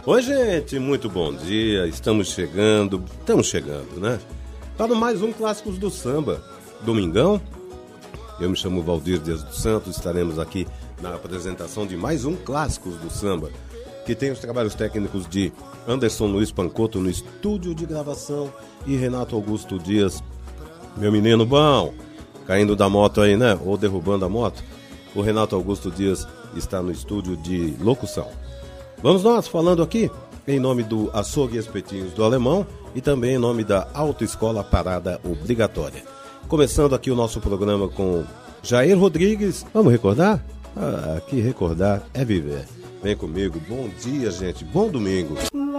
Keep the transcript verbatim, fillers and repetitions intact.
Oi, gente, muito bom dia. Estamos chegando, estamos chegando, né? Para mais um Clássicos do Samba. Domingão. Eu me chamo Valdir Dias dos Santos. Estaremos aqui na apresentação de mais um Clássicos do Samba, que tem os trabalhos técnicos de Anderson Luiz Pancotto no estúdio de gravação e Renato Augusto Dias, meu menino bom, caindo da moto aí, né? Ou derrubando a moto. O Renato Augusto Dias está no estúdio de locução. Vamos nós falando aqui em nome do Açougue e Espetinhos do Alemão e também em nome da Autoescola Parada Obrigatória. Começando aqui o nosso programa com Jair Rodrigues. Vamos recordar? Ah, aqui recordar é viver. Vem comigo. Bom dia, gente. Bom domingo.